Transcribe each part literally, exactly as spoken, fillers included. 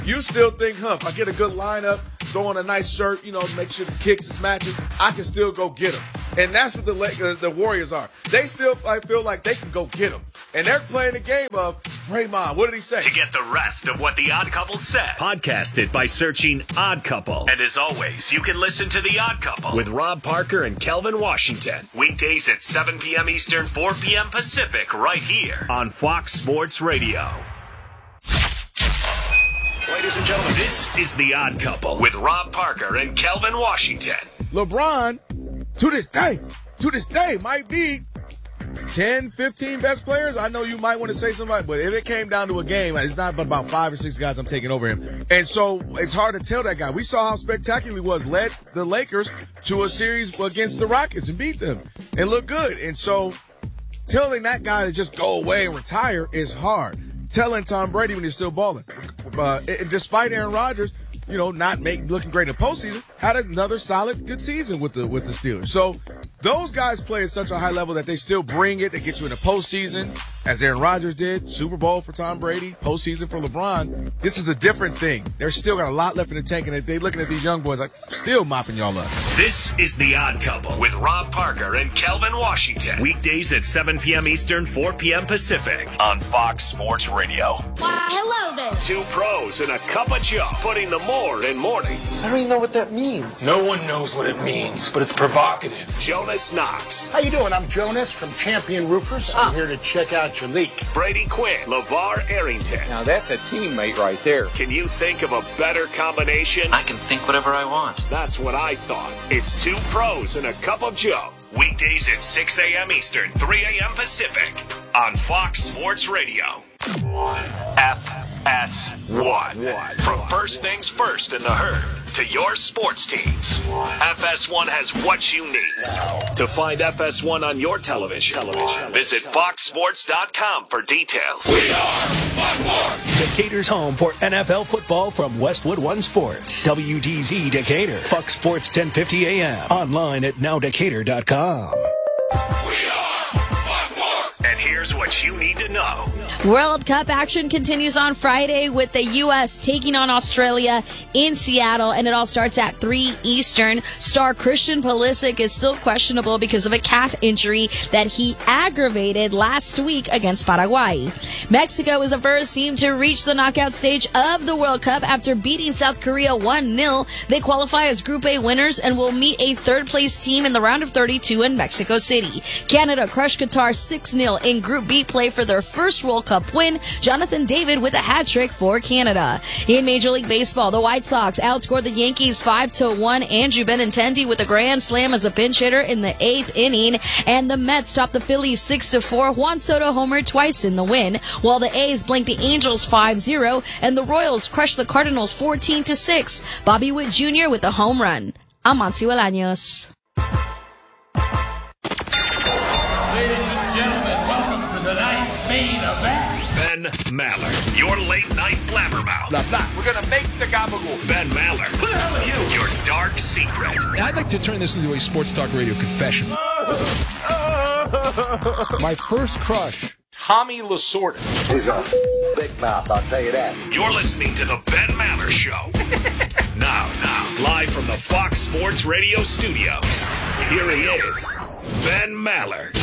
you still think, huh, if I get a good lineup, throw on a nice shirt, you know, make sure the kicks is matching, I can still go get them. And that's what the uh, the Warriors are. They still like, feel like they can go get them. And they're playing the game of Draymond. What did he say? To get the rest of what The Odd Couple said, podcast it by searching Odd Couple. And as always, you can listen to The Odd Couple with Rob Parker and Kelvin Washington. Weekdays at seven p.m. Eastern, four p.m. Pacific, right here on Fox Sports Radio. Ladies and gentlemen, this is The Odd Couple with Rob Parker and Kelvin Washington. LeBron, to this day, to this day, might be ten, fifteen best players. I know you might want to say somebody, but if it came down to a game, it's not but about five or six guys I'm taking over him. And so it's hard to tell that guy. We saw how spectacular he was, led the Lakers to a series against the Rockets and beat them and look good. And so telling that guy to just go away and retire is hard. Telling Tom Brady when he's still balling. Uh, despite Aaron Rodgers, you know, not make, looking great in the postseason, had another solid, good season with the with the Steelers. So those guys play at such a high level that they still bring it. They get you in the postseason, as Aaron Rodgers did, Super Bowl for Tom Brady, postseason for LeBron. This is a different thing. They're still got a lot left in the tank, and they're looking at these young boys like, still mopping y'all up. This is The Odd Couple with Rob Parker and Kelvin Washington. Weekdays at seven p.m. Eastern, four p.m. Pacific on Fox Sports Radio. Why, hello there. Two pros and a cup of joe, putting the more in mornings. I don't even know what that means. No one knows what it means, but it's provocative. Jonas Knox. How you doing? I'm Jonas from Champion Roofers. I'm here to check out your leak. Brady Quinn. LeVar Arrington. Now that's a teammate right there. Can you think of a better combination? I can think whatever I want. That's what I thought. It's two pros and a cup of joe. Weekdays at six a.m. Eastern, three a.m. Pacific on Fox Sports Radio. F S one. From First Things First in the Herd to your sports teams, F S one has what you need. To find F S one on your television, television. visit fox sports dot com for details. We are Fox Sports. Decatur's home for N F L football from Westwood One Sports. W D Z Decatur. Fox Sports ten fifty A M. Online at now decatur dot com. We are Fox Sports. And here's what you need to know. World Cup action continues on Friday with the U S taking on Australia in Seattle, and it all starts at three Eastern. Star Christian Pulisic is still questionable because of a calf injury that he aggravated last week against Paraguay. Mexico is the first team to reach the knockout stage of the World Cup after beating South Korea one nil. They qualify as Group A winners and will meet a third-place team in the round of thirty-two in Mexico City. Canada crushed Qatar six nil in Group B play for their first World Cup Cup win. Jonathan David with a hat trick for Canada. In Major League Baseball, the White Sox outscored the Yankees five to one. Andrew Benintendi with a grand slam as a pinch hitter in the eighth inning, and the Mets topped the Phillies six to four. Juan Soto homered twice in the win, while the A's blanked the Angels five zero, and the Royals crushed the Cardinals fourteen to six. Bobby Witt Junior with a home run. I'm Monty Bolaños. Ladies and gentlemen, welcome to tonight's main event. Ben Maller, your late night blabbermouth. Blah, blah. We're going to make the gabagool. Ben Maller. Who the hell are you? Your dark secret. I'd like to turn this into a sports talk radio confession. My first crush, Tommy Lasorda. He's a big mouth, I'll tell you that. You're listening to the Ben Maller Show. now, now, live from the Fox Sports Radio studios. Here he is, Ben Maller.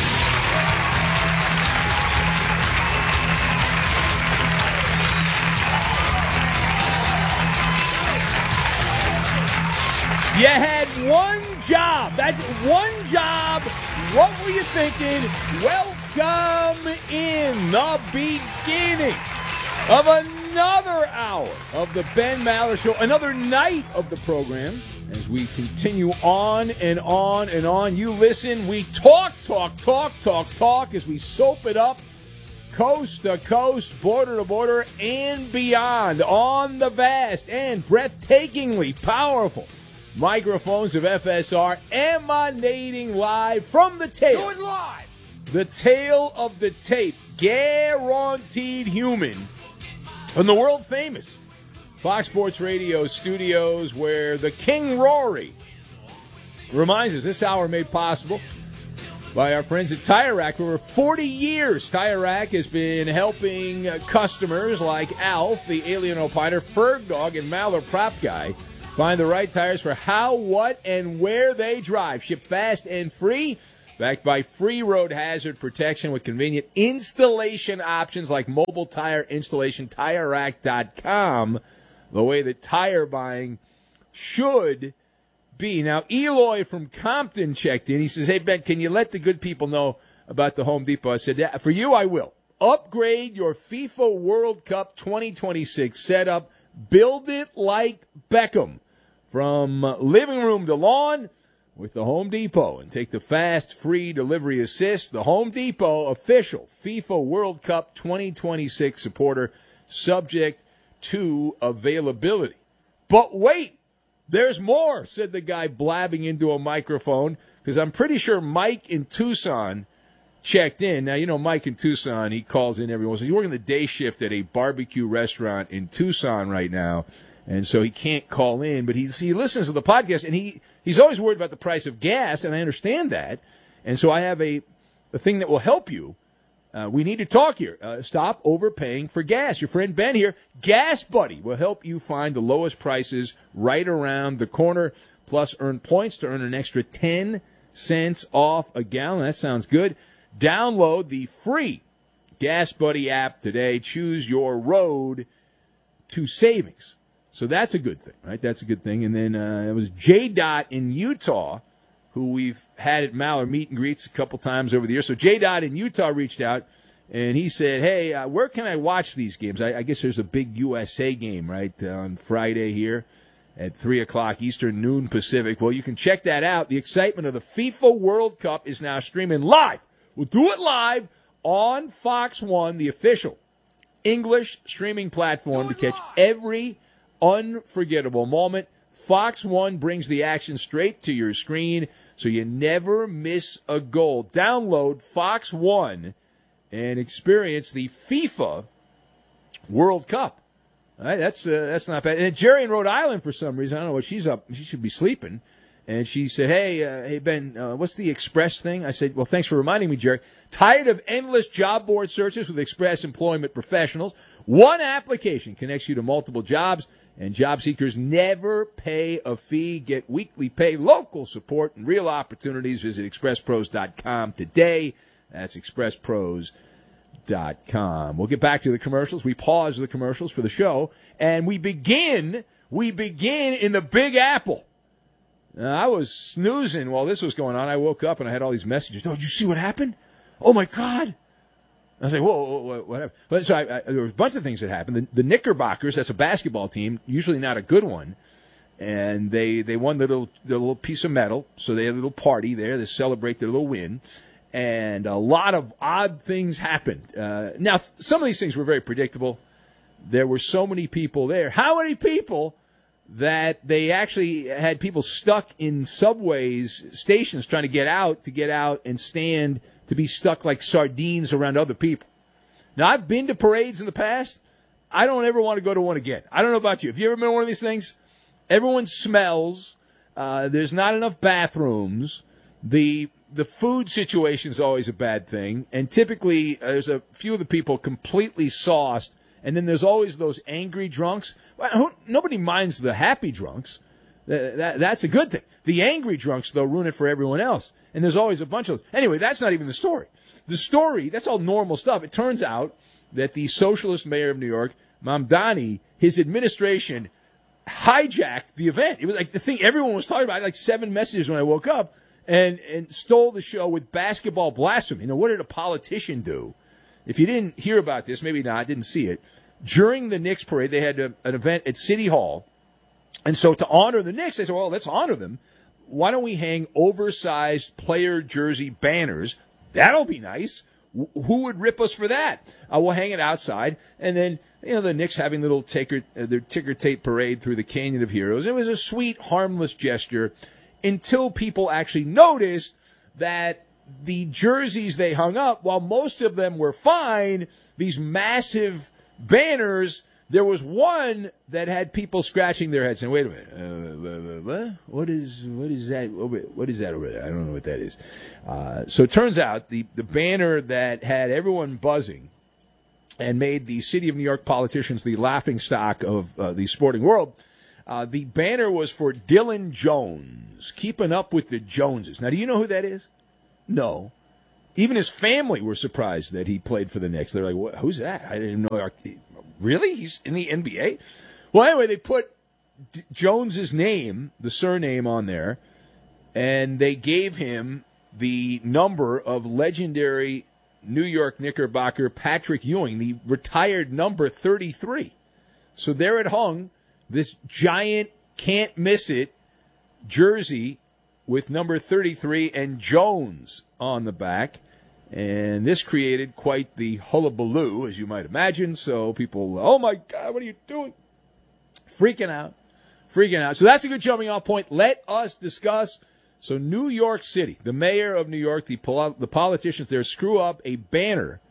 You had one job. That's one job. What were you thinking? Welcome in the beginning of another hour of the Ben Maller Show, another night of the program as we continue on and on and on. You listen, we talk, talk, talk, talk, talk as we soap it up coast to coast, border to border, and beyond on the vast and breathtakingly powerful microphones of F S R, emanating live from the tail. Do it live. The tail of the tape, guaranteed human, from the world famous Fox Sports Radio studios, where the King Rory reminds us this hour made possible by our friends at Tire Rack. For over forty years, Tire Rack has been helping customers like Alf, the Alien Opiner, Ferg Dog, and Maller Prop Guy find the right tires for how, what, and where they drive. Ship fast and free, backed by free road hazard protection with convenient installation options like mobile tire installation. Tire Rack dot com, the way that tire buying should be. Now, Eloy from Compton checked in. He says, hey, Ben, can you let the good people know about the Home Depot? I said, yeah, for you, I will. Upgrade your FIFA World Cup twenty twenty-six setup. Build it like Beckham. From living room to lawn with the Home Depot. And take the fast, free delivery assist. The Home Depot official FIFA World Cup twenty twenty-six supporter, subject to availability. But wait! There's more, said the guy blabbing into a microphone, because I'm pretty sure Mike in Tucson checked in. Now, you know Mike in Tucson, he calls in every once in a while. He's working the day shift at a barbecue restaurant in Tucson right now, and so he can't call in. But he, he listens to the podcast, and he, he's always worried about the price of gas, and I understand that. And so I have a, a thing that will help you. Uh, we need to talk here. Uh, stop overpaying for gas. Your friend Ben here, Gas Buddy, will help you find the lowest prices right around the corner. Plus, earn points to earn an extra ten cents off a gallon. That sounds good. Download the free Gas Buddy app today. Choose your road to savings. So that's a good thing, right? That's a good thing. And then uh, it was J. Dot in Utah, who we've had at Maller meet and greets a couple times over the years. So J. Dot in Utah reached out, and he said, hey, uh, where can I watch these games? I, I guess there's a big U S A game, right, uh, on Friday here at three o'clock Eastern, noon Pacific. Well, you can check that out. The excitement of the FIFA World Cup is now streaming live. We'll do it live on Fox one, the official English streaming platform, to catch every unforgettable moment. Fox one brings the action straight to your screen, so you never miss a goal. Download Fox one and experience the FIFA World Cup. All right, that's uh, that's not bad. And Jerry in Rhode Island, for some reason, I don't know what she's up. She should be sleeping. And she said, hey, uh, hey Ben, uh, what's the Express thing? I said, well, thanks for reminding me, Jerry. Tired of endless job board searches with Express Employment Professionals? One application connects you to multiple jobs, and job seekers never pay a fee. Get weekly pay, local support, and real opportunities. Visit express pros dot com today. That's express pros dot com. We'll get back to the commercials. We pause the commercials for the show, and we begin, we begin in the Big Apple. Now, I was snoozing while this was going on. I woke up, and I had all these messages. Oh, did you see what happened? Oh, my God. I was like, whoa, whoa, whoa what happened? But so I, I, there were a bunch of things that happened. The, the Knickerbockers, that's a basketball team, usually not a good one, and they, they won their little, their little piece of metal, so they had a little party there to celebrate their little win, and a lot of odd things happened. Uh, now, some of these things were very predictable. There were so many people there. How many people that they actually had people stuck in subways, stations, trying to get out, to get out and stand to be stuck like sardines around other people. Now, I've been to parades in the past. I don't ever want to go to one again. I don't know about you. Have you ever been to one of these things? Everyone smells. Uh, there's not enough bathrooms. The the food situation is always a bad thing. And typically, uh, there's a few of the people completely sauced. And then there's always those angry drunks. Well, who, nobody minds the happy drunks. That, that, that's a good thing. The angry drunks, though, ruin it for everyone else. And there's always a bunch of those. Anyway, that's not even the story. The story, that's all normal stuff. It turns out that the socialist mayor of New York, Mamdani, his administration hijacked the event. It was like the thing everyone was talking about. I had like seven messages when I woke up, and, and stole the show with basketball blasphemy. You know, what did a politician do? If you didn't hear about this, maybe not, didn't see it. During the Knicks parade, they had a, an event at City Hall. And so to honor the Knicks, they said, well, let's honor them. Why don't we hang oversized player jersey banners? That'll be nice. W- who would rip us for that? Uh, we'll hang it outside. And then, you know, the Knicks having little ticker, uh, their ticker tape parade through the Canyon of Heroes. It was a sweet, harmless gesture until people actually noticed that the jerseys they hung up, while most of them were fine, these massive banners There was one that had people scratching their heads saying, wait a minute, uh, what is what is that? What is that over there? I don't know what that is. Uh, so it turns out the, the banner that had everyone buzzing and made the city of New York politicians the laughingstock of uh, the sporting world, uh, the banner was for Dylan Jones, keeping up with the Joneses. Now, do you know who that is? No. Even his family were surprised that he played for the Knicks. They're like, what, who's that? I didn't know. Our, really? He's in the N B A? Well, anyway, they put D- Jones's name, the surname, on there, and they gave him the number of legendary New York Knickerbocker Patrick Ewing, the retired number thirty-three. So there it hung, this giant, can't miss it jersey with number thirty-three and Jones on the back. And this created quite the hullabaloo, as you might imagine. So people, oh my God, what are you doing? Freaking out. Freaking out. So that's a good jumping off point. Let us discuss. So New York City, the mayor of New York, the, pol- the politicians there screw up a banner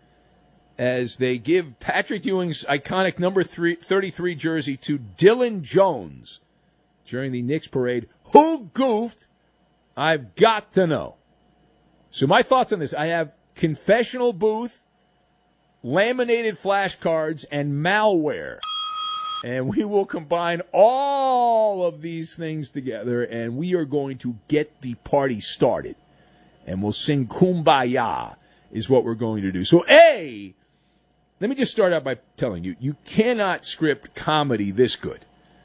as they give Patrick Ewing's iconic number three, thirty-three jersey to Dylan Jones during the Knicks parade. Who goofed? I've got to know. So my thoughts on this, I have confessional booth, laminated flashcards, and malware. And we will combine all of these things together, and we are going to get the party started. And we'll sing Kumbaya is what we're going to do. So, A, let me just start out by telling you, you cannot script comedy this good.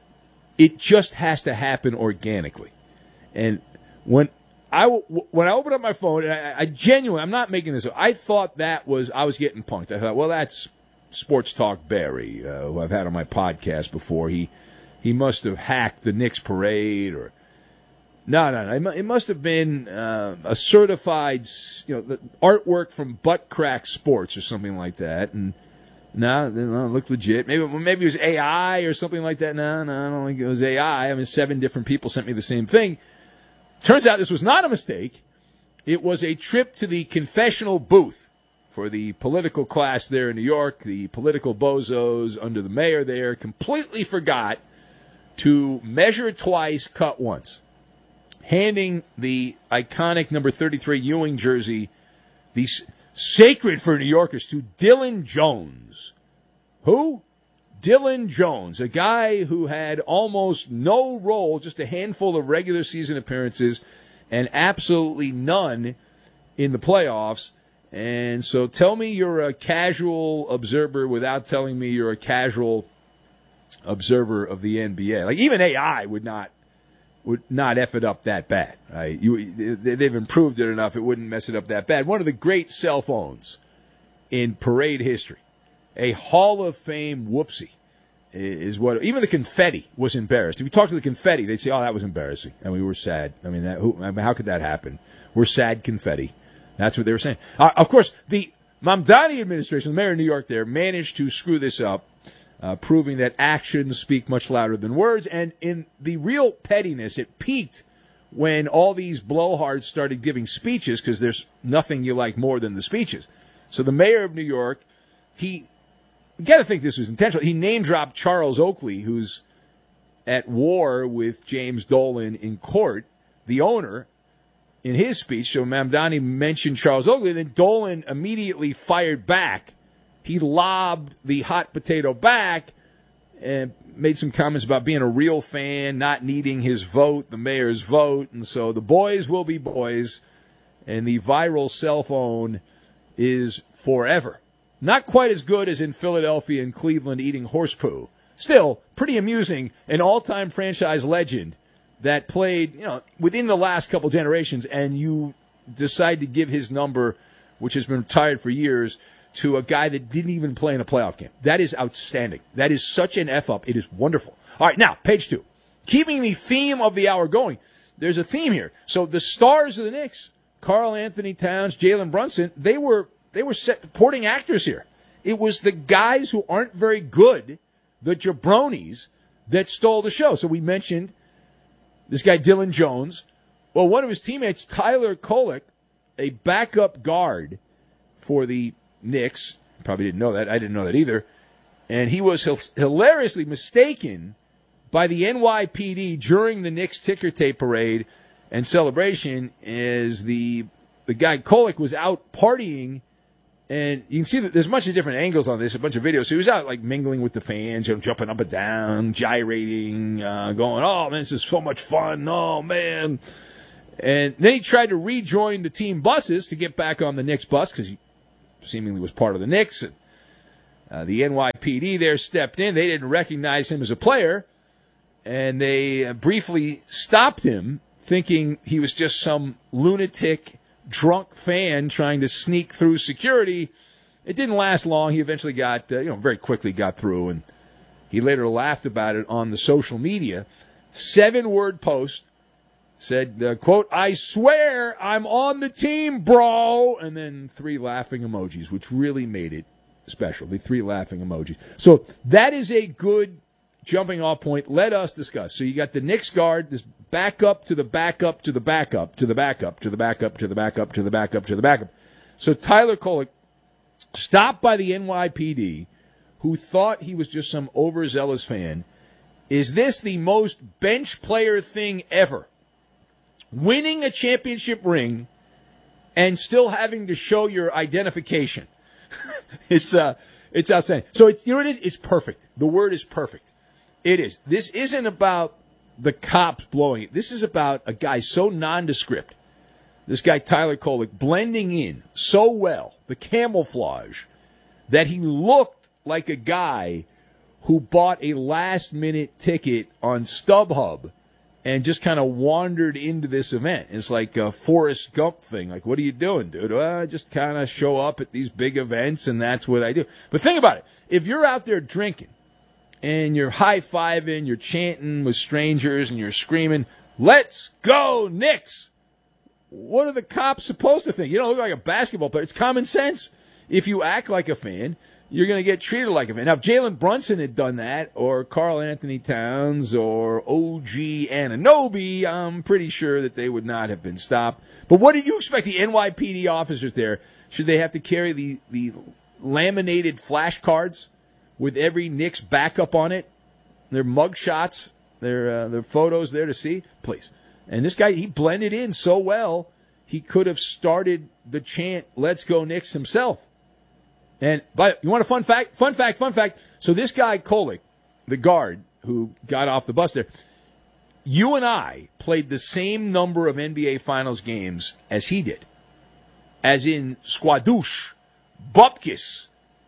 It just has to happen organically. And when I, when I opened up my phone, and I, I genuinely, I'm not making this up, I thought that was, I was getting punked. I thought, well, that's Sports Talk Barry, uh, who I've had on my podcast before. He he must have hacked the Knicks parade, or no, no, no. It must have been uh, a certified, you know, the artwork from Butt Crack Sports or something like that. And no, no, it looked legit. Maybe maybe it was A I or something like that. No, no, I don't think it was A I. I mean, seven different people sent me the same thing. Turns out this was not a mistake. It was a trip to the confessional booth for the political class there in New York. The political bozos under the mayor there completely forgot to measure twice, cut once. Handing the iconic number thirty-three Ewing jersey, the s- sacred for New Yorkers, to Dylan Jones. Who? Dylan Jones, a guy who had almost no role, just a handful of regular season appearances, and absolutely none in the playoffs. And so tell me you're a casual observer without telling me you're a casual observer of the N B A. Like, even A I would not would not F it up that bad. Right? You, they've improved it enough it wouldn't mess it up that bad. One of the great cell phones in parade history. A Hall of Fame whoopsie is what, even the confetti was embarrassed. If you talk to the confetti, they'd say, oh, that was embarrassing. And we were sad. I mean, that, who, I mean how could that happen? We're sad confetti. That's what they were saying. Uh, of course, the Mamdani administration, the mayor of New York there, managed to screw this up, uh, proving that actions speak much louder than words. And in the real pettiness, it peaked when all these blowhards started giving speeches, because there's nothing you like more than the speeches. So the mayor of New York, he... You got to think this was intentional. He name-dropped Charles Oakley, who's at war with James Dolan in court, the owner, in his speech. So Mamdani mentioned Charles Oakley, and then Dolan immediately fired back. He lobbed the hot potato back and made some comments about being a real fan, not needing his vote, the mayor's vote. And so the boys will be boys, and the viral cell phone is forever. Not quite as good as in Philadelphia and Cleveland eating horse poo. Still, pretty amusing, an all-time franchise legend that played, you know, within the last couple generations, and you decide to give his number, which has been retired for years, to a guy that didn't even play in a playoff game. That is outstanding. That is such an F-up. It is wonderful. All right, now, page two. Keeping the theme of the hour going, there's a theme here. So the stars of the Knicks, Karl Anthony Towns, Jalen Brunson, they were... They were supporting actors here. It was the guys who aren't very good, the jabronis, that stole the show. So we mentioned this guy, Dylan Jones. Well, one of his teammates, Tyler Kolek, a backup guard for the Knicks, probably didn't know that. I didn't know that either. And he was hilariously mistaken by the N Y P D during the Knicks ticker tape parade and celebration as the the guy Kolek was out partying. And you can see that there's a bunch of different angles on this, a bunch of videos. So he was out like mingling with the fans, you know, jumping up and down, gyrating, uh, going, oh, man, this is so much fun. Oh, man. And then he tried to rejoin the team buses to get back on the Knicks bus because he seemingly was part of the Knicks. And uh, the N Y P D there stepped in. They didn't recognize him as a player. And they uh, briefly stopped him, thinking he was just some lunatic drunk fan trying to sneak through security. It didn't last long. He eventually got, uh, you know, very quickly got through, and he later laughed about it on the social media. Seven-word post said, uh, quote, I swear I'm on the team, bro, and then three laughing emojis, which really made it special, the three laughing emojis. So that is a good jumping off point. Let us discuss. So you got the Knicks guard, this backup to the backup to the backup to the backup to the backup to the backup to the backup to the backup. So Tyler Kolek, stopped by the N Y P D, who thought he was just some overzealous fan. Is this the most bench player thing ever? Winning a championship ring and still having to show your identification. it's uh, it's outstanding. So it's, you know what it is? It's perfect. The word is perfect. It is. This isn't about the cops blowing it. This is about a guy so nondescript. This guy, Tyler Kolek, blending in so well, the camouflage, that he looked like a guy who bought a last-minute ticket on StubHub and just kind of wandered into this event. It's like a Forrest Gump thing. Like, what are you doing, dude? Well, I just kind of show up at these big events, and that's what I do. But think about it. If you're out there drinking, and you're high-fiving, you're chanting with strangers, and you're screaming, let's go, Knicks! What are the cops supposed to think? You don't look like a basketball player. It's common sense. If you act like a fan, you're going to get treated like a fan. Now, if Jalen Brunson had done that, or Karl Anthony Towns, or O G Anunoby, I'm pretty sure that they would not have been stopped. But what do you expect the N Y P D officers there? Should they have to carry the, the laminated flashcards with every Knicks backup on it, their mug shots, their uh, their photos there to see? Please. And this guy, he blended in so well, he could have started the chant, let's go Knicks himself. And but you want a fun fact? Fun fact, fun fact. So this guy, Kolek, the guard who got off the bus there, you and I played the same number of N B A Finals games as he did. As in Squadouche, Bupkis,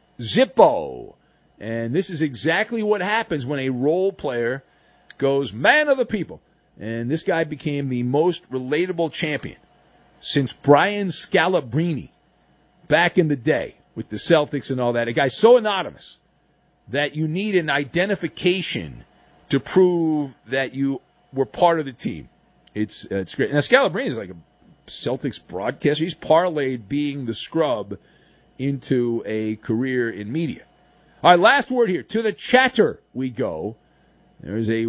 Zippo. And this is exactly what happens when a role player goes man of the people. And this guy became the most relatable champion since Brian Scalabrine back in the day with the Celtics and all that. A guy so anonymous that you need an identification to prove that you were part of the team. It's uh, it's great. Now, Scalabrine is like a Celtics broadcaster. He's parlayed being the scrub into a career in media. All right, last word here. To the chatter we go. There's a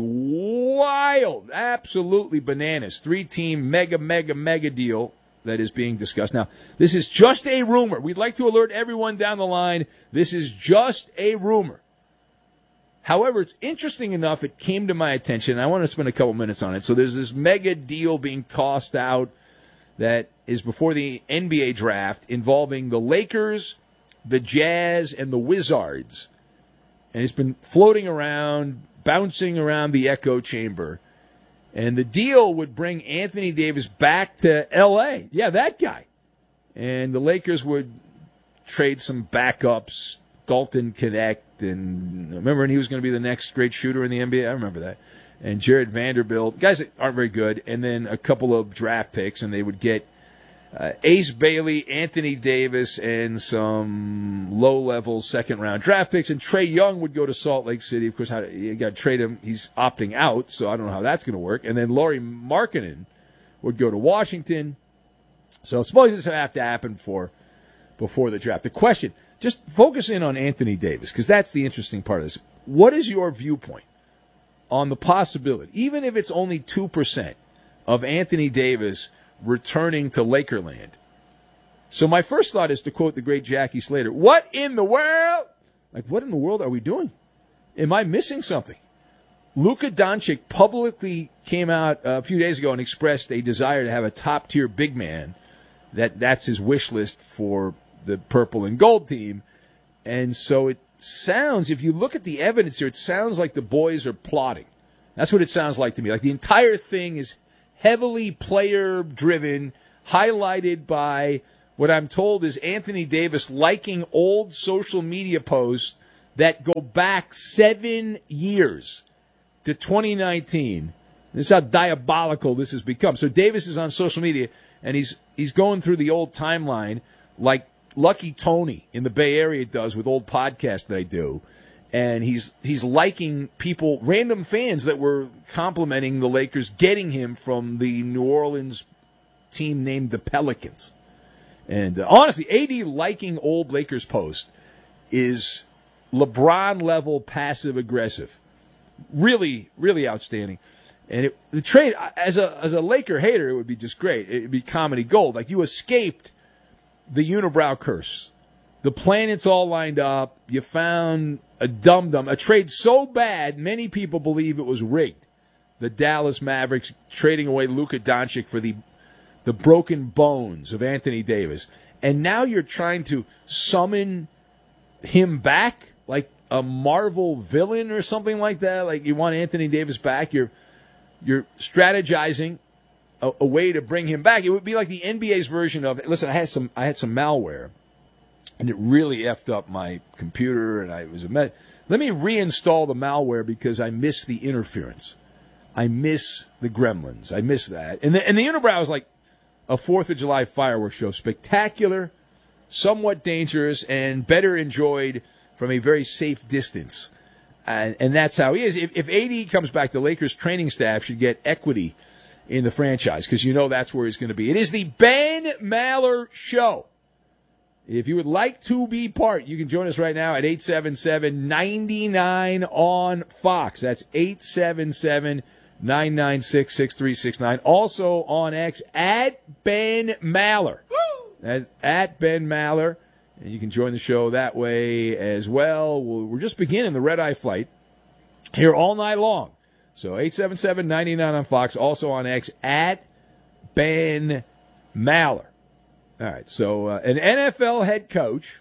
wild, absolutely bananas, three-team mega, mega, mega deal that is being discussed. Now, this is just a rumor. We'd like to alert everyone down the line. This is just a rumor. However, it's interesting enough, it came to my attention, and I want to spend a couple minutes on it. So there's this mega deal being tossed out that is before the N B A draft involving the Lakers, the Jazz, and the Wizards. And it's been floating around, bouncing around the echo chamber. And the deal would bring Anthony Davis back to L A. Yeah, that guy. And the Lakers would trade some backups, Dalton Connect, and remember when he was going to be the next great shooter in the N B A? I remember that. And Jared Vanderbilt, guys that aren't very good, and then a couple of draft picks, and they would get uh, Ace Bailey, Anthony Davis, and some low-level second-round draft picks. And Trae Young would go to Salt Lake City. Of course, how, you got to trade him. He's opting out, so I don't know how that's going to work. And then Lauri Markkanen would go to Washington. So suppose this would have to happen for before the draft. The question, just focus in on Anthony Davis, because that's the interesting part of this. What is your viewpoint on the possibility, even if it's only two percent, of Anthony Davis returning to Lakerland? So my first thought is to quote the great Jackie Slater, what in the world? Like, what in the world are we doing? Am I missing something? Luka Doncic publicly came out a few days ago and expressed a desire to have a top-tier big man. That that's his wish list for the purple and gold team. And so it sounds, if you look at the evidence here, it sounds like the boys are plotting. That's what it sounds like to me. Like the entire thing is heavily player-driven, highlighted by what I'm told is Anthony Davis liking old social media posts that go back seven years to twenty nineteen. This is how diabolical this has become. So Davis is on social media, and he's he's going through the old timeline like Lucky Tony in the Bay Area does with old podcasts that I do. And he's he's liking people, random fans that were complimenting the Lakers, getting him from the New Orleans team named the Pelicans. And uh, honestly, A D liking old Lakers posts is LeBron-level passive-aggressive. Really, really outstanding. And it, the trade, as a as a Laker hater, it would be just great. It would be comedy gold. Like, you escaped the unibrow curse. The planets all lined up. You found a dum-dum. A trade so bad, many people believe it was rigged. The Dallas Mavericks trading away Luka Doncic for the the broken bones of Anthony Davis. And now you're trying to summon him back like a Marvel villain or something like that. Like, you want Anthony Davis back. You're you're strategizing a, a way to bring him back. It would be like the N B A's version of, listen, I had some I had some malware, and it really effed up my computer, and I it was a mess. Let me reinstall the malware because I miss the interference. I miss the gremlins. I miss that. And the, and the unibrow is like a fourth of July fireworks show. Spectacular, somewhat dangerous, and better enjoyed from a very safe distance. And, and that's how he is. If, if A D comes back, the Lakers training staff should get equity in the franchise because you know that's where he's going to be. It is the Ben Maller Show. If you would like to be part, you can join us right now at eight seven seven, nine nine on Fox. That's eight seven seven, nine nine six, six three six nine. Also on X, at Ben Maller. That's at Ben Maller. And you can join the show that way as well. We're just beginning the red-eye flight here all night long. So eight seven seven, nine nine on Fox. Also on X, at Ben Maller. All right, so uh, an N F L head coach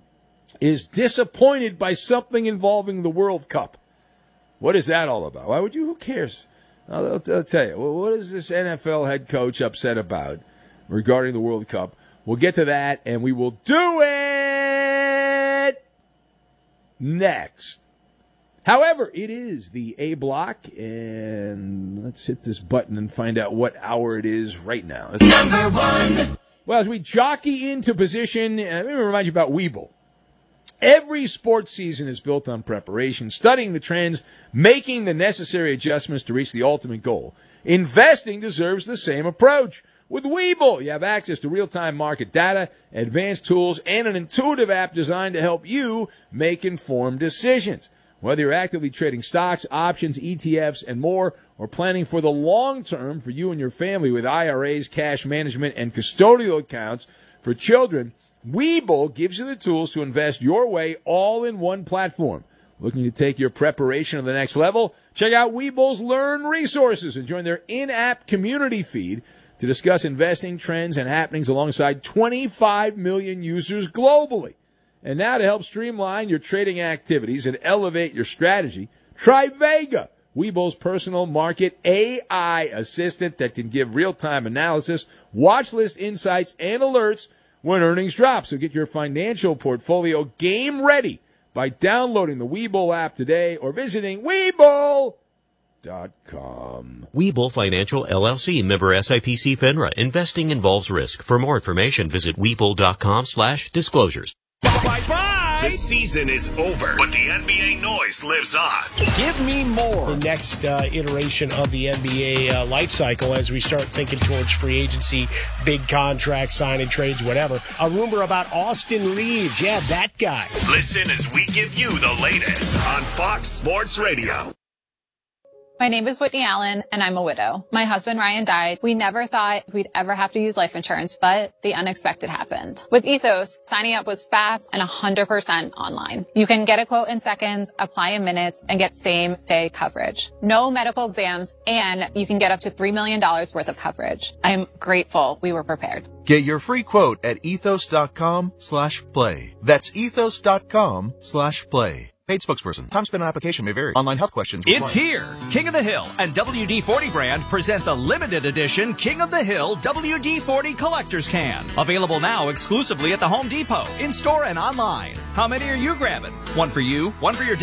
is disappointed by something involving the World Cup. What is that all about? Why would you? Who cares? I'll, I'll, I'll tell you. Well, what is this N F L head coach upset about regarding the World Cup? We'll get to that, and we will do it next. However, it is the A block, and let's hit this button and find out what hour it is right now. Let's Number one. Well, as we jockey into position, uh, let me remind you about Webull. Every sports season is built on preparation, studying the trends, making the necessary adjustments to reach the ultimate goal. Investing deserves the same approach. With Webull, you have access to real-time market data, advanced tools, and an intuitive app designed to help you make informed decisions. Whether you're actively trading stocks, options, E T Fs, and more, or planning for the long term for you and your family with I R As, cash management, and custodial accounts for children, Webull gives you the tools to invest your way all in one platform. Looking to take your preparation to the next level? Check out Webull's Learn resources and join their in-app community feed to discuss investing trends and happenings alongside twenty-five million users globally. And now to help streamline your trading activities and elevate your strategy, try Vega, Webull's personal market A I assistant that can give real-time analysis, watch list insights, and alerts when earnings drop. So get your financial portfolio game ready by downloading the Webull app today or visiting Webull dot com. Webull Financial L L C, member S I P C FINRA. Investing involves risk. For more information, visit Webull dot com slash disclosures. Bye bye. The season is over, but the N B A noise lives on. Give me more. The next uh, iteration of the N B A uh, life cycle as we start thinking towards free agency, big contracts, signing trades, whatever. A rumor about Austin Reeves. Yeah, that guy. Listen as we give you the latest on Fox Sports Radio. My name is Whitney Allen, and I'm a widow. My husband, Ryan, died. We never thought we'd ever have to use life insurance, but the unexpected happened. With Ethos, signing up was fast and one hundred percent online. You can get a quote in seconds, apply in minutes, and get same-day coverage. No medical exams, and you can get up to three million dollars worth of coverage. I'm grateful we were prepared. Get your free quote at ethos.com slash play. That's ethos.com slash play. Paid spokesperson. Time spent on application may vary. Online health questions required. It's here. King of the Hill and W D forty brand present the limited edition King of the Hill W D forty Collector's Can. Available now exclusively at the Home Depot, in-store and online. How many are you grabbing? One for you, one for your